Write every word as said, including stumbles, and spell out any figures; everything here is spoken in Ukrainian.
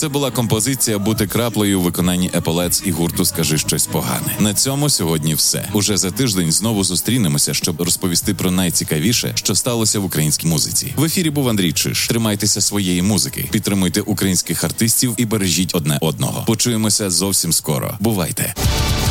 Це була композиція «Бути краплею» у виконанні Еполетс і гурту «Скажи щось погане». На цьому сьогодні все. Уже за тиждень знову зустрінемося, щоб розповісти про найцікавіше, що сталося в українській музиці. В ефірі був Андрій Чиш. Тримайтеся своєї музики, підтримуйте українських артистів і бережіть одне одного. Почуємося зовсім скоро. Бувайте!